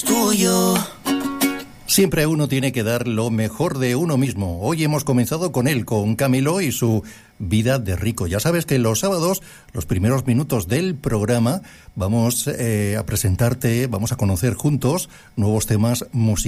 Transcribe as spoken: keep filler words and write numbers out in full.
Tuyo. Siempre uno tiene que dar lo mejor de uno mismo. Hoy hemos comenzado con él, con Camilo y su vida de rico. Ya sabes que los sábados, los primeros minutos del programa, vamos eh, a presentarte, vamos a conocer juntos nuevos temas musicales.